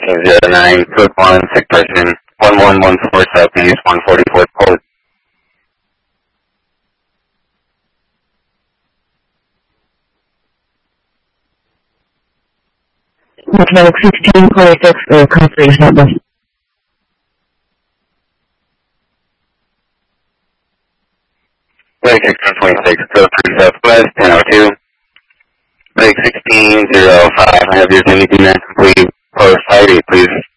1909, code 1, sick person, 1114 Southeast, 144th Court. Mechanic 1626, confirmation number. Medic 1626, code 3 Southwest, 1002. Medic 1605, I have your 1089 complete. Post ID, please.